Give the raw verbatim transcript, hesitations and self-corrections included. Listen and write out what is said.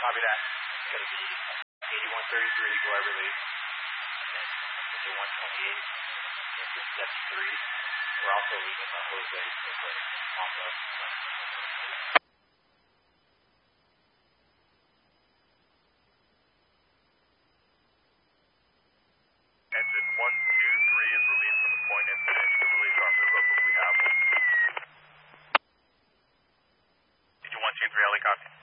Copy that. It's going to be eighty-one thirty-three, go Everly. Into one twenty-eight, into step three. We're also leaving on Jose off of. Engine one two three is released from the point incident. The release arm is local. We have one. Engine one two three, L A copy.